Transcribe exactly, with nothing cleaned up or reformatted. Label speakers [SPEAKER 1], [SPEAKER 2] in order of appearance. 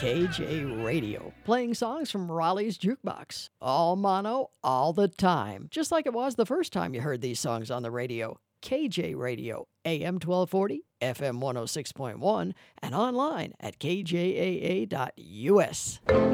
[SPEAKER 1] K J Radio, playing songs from Raleigh's Jukebox. All mono, all the time. Just like it was the first time you heard these songs on the radio. K J Radio, A M twelve forty, F M one oh six point one, and online at K J A A dot U S.